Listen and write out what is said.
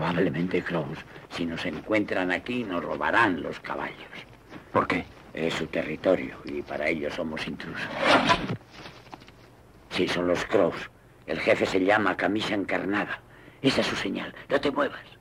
Probablemente Crows. Si nos encuentran aquí, nos robarán los caballos. ¿Por qué? Es su territorio y para ellos somos intrusos. Sí, son los Crows. El jefe se llama Camisa Encarnada. Esa es su señal. No te muevas.